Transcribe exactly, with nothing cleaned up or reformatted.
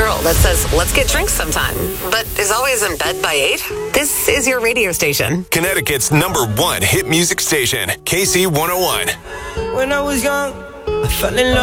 girl that says, let's get drinks sometime, but is always in bed by eight? This is your radio station. Connecticut's number one hit music station, K C one oh one. When I was young, I fell in love.